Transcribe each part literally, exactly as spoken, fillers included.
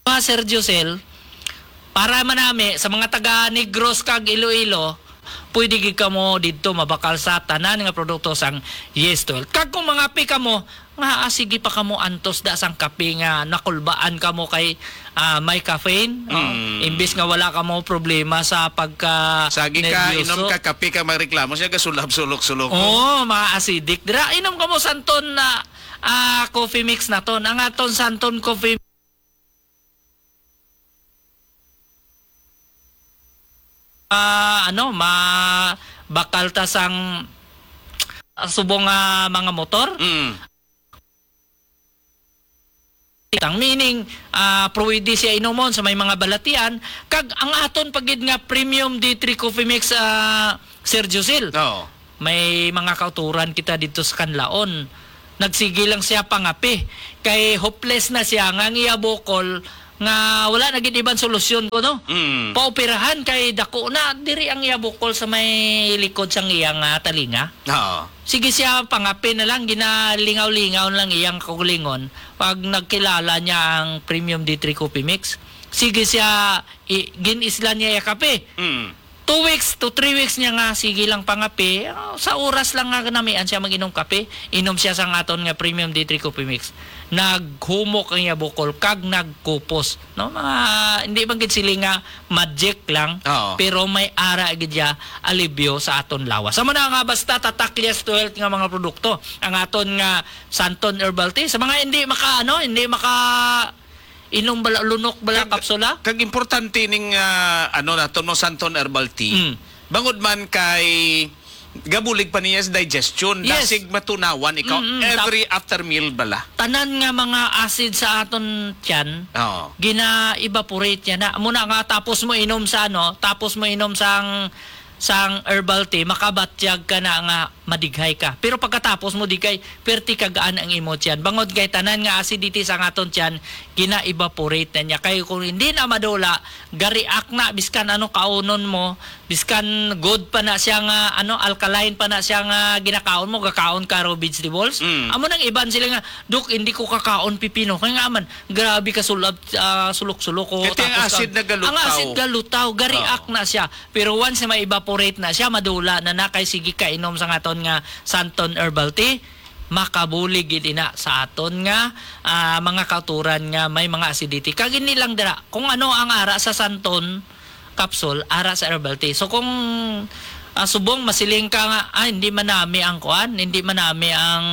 Mga Sergio Sel, para manami sa mga taga Negros kag Iloilo, pwede gid ka mo didto mabakal sa tanan nga produkto sang Yes twelve. Kag kung mga pi ka mo, nga ah, sige pa kamo antos da sang kape nga nakulbaan ka mo kay uh, may caffeine. Mm. Oh, imbis nga wala ka mo problema sa pagka Sagi ka, inom ka, kape ka, magreklamo siya, kasulab, sulok-sulok. Oo, oh, mga acidic. Dira, inom ka mo santon na uh, coffee mix na ton. Ang aton santon coffee Uh, ano, ma bakal ta sang uh, subong uh, mga motor. Mm. Tang meaning uh, pwede siya inomon sa may mga balatian kag ang aton pagid nga premium D three coffee mix uh, Sergio Sil. Oh. May mga kauturan kita dito sa Kanlaon. Nagsige lang siya pangapi kay hopeless na siya nga ngiyabokol nga wala na gid ibang solusyon ko no. Mm. Paoperahan kay dako na diri ang iyabukol sa may likod sang iyang uh, talinga. Oo. Sige siya pangapi na lang ginalingaw-lingaw lang iyang kulingon pag nagkilala niya ang premium D three coffee mix. Sige siya i, ginisla niya ya kape. Mm. Two weeks to three weeks niya nga sige lang pangapi. Uh, sa oras lang nga namian siya mag-inom kape. Inom siya sa aton nga premium D three coffee mix. Naghumok ang iya bukol kag nagkupos no mga hindi bang gid sila nga magic lang. Oo. Pero may ara gid ya alibyo sa aton lawas sama na nga basta tatak Yes twelve nga mga produkto ang aton nga Santon Herbal Tea sa mga hindi maka ano hindi maka inom bala lunok bala Kag- kapsula. Kag importante ning ah, ano na no Santon Herbal Tea. Mm. Bangod man kay gabulig pa niya sa digestion. Yes. Dasig matunawan ikaw Mm-mm. every after meal bala. Tanan nga mga acid sa aton tiyan Oo. gina-evaporate yan na muna nga tapos mo inom sa ano tapos mo inom sang sang herbal tea makabatyag ka na nga madighay ka pero pagkatapos mo digay perti kagaan ang imo tiyan bangod kay tanan nga acidity sa aton tiyan gina-evaporate na niya kay kung hindi na madula gariak na biskan ano kaunon mo biskan good pa na siya nga ano alkaline pa na siya nga ginakaon mo gakaon ka raw vegetables. Mm. Amo nang iban sila nga duk hindi ko kakaon pipino kay nga man grabe ka sulab uh, sulok-sulok ko Ito yung acid na galutaw. ang acid galutaw gariak na siya pero once na ma-evaporate na siya madula na na kay sige ka inom sa aton nga Santon Herbal Tea makabulig gid ina sa aton nga uh, mga kauturan nga may mga acidity kag hindi lang dira kung ano ang ara sa Santon capsule ara sa herbal tea so kung uh, subong masiling ka nga ah, hindi manami ang kuan hindi manami ang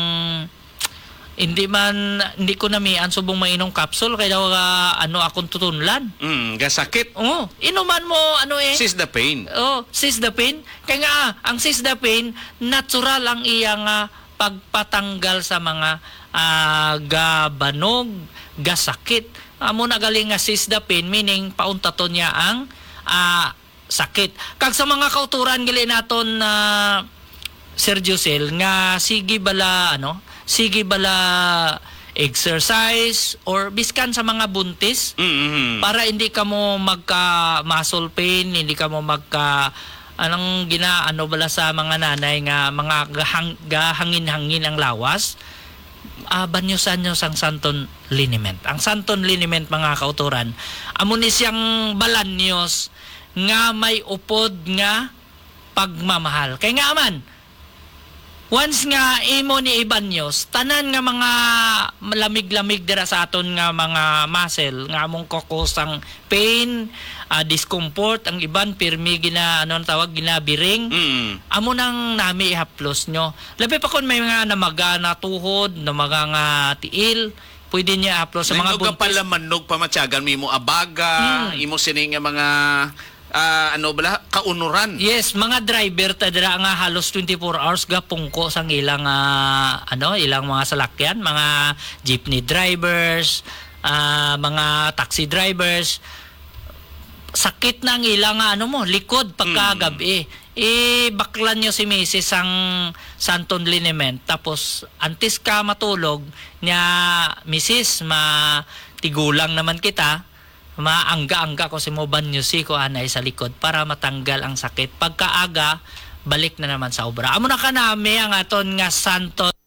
hindi man hindi ko nami ang subong mainong capsule kay daw uh, ano akong tutunlan. Mm, gasakit. Oo, inuman mo ano eh. Sis the pain. Oh, Cisdapine. Kaya nga, ang Cisdapine, natural ang iyang uh, pagpatanggal sa mga uh, gabanog, gasakit. Amo na galing nga Cisdapine, meaning pauntaton niya ang uh, sakit. Kag sa mga kauturan gali naton na uh, Sergio Sel, nga sige bala, ano, sige bala exercise or biskan sa mga buntis Mm-hmm. para hindi ka mo magka muscle pain, hindi ka mo magka anong ginaano bala sa mga nanay nga mga gahang, gahangin-hangin ang lawas. Uh, banyosan nyo sang Santon Liniment. Ang Santon Liniment mga kauturan, amo ni siyang balanyos nga may upod nga pagmamahal. Kaya nga man, once nga imo ni ibanyos, tanan nga mga lamig-lamig dira sa aton nga mga muscle, nga among kokosang pain, uh, discomfort, ang iban pirmi gina ano tawag ginabiring. Mm. Amo nang nami ihaplos nyo. Labi pa kon may mga namaga na tuhod, namaga nga tiil, pwede niya i-haplos sa mga buntis. buntis. Palamannog pamatyagan mo abaga, Hmm. imo sini nga mga ah, ano bala kaunuran. Yes, mga driver ta dira nga halos twenty-four hours ga pungko sang ilang ah, ano, ilang mga salakyan, mga jeepney drivers, ah, mga taxi drivers. Sakit na ang ilang ah, ano mo, likod pagkagabi. Eh baklan nyo si Missus ang Santon Liniment tapos antes ka matulog niya Missus matigulang naman kita maangga-angga ko si mo banyo si ko anay sa likod para matanggal ang sakit. Pagkaaga, balik na naman sa obra. Amo na kanami ang aton nga Santon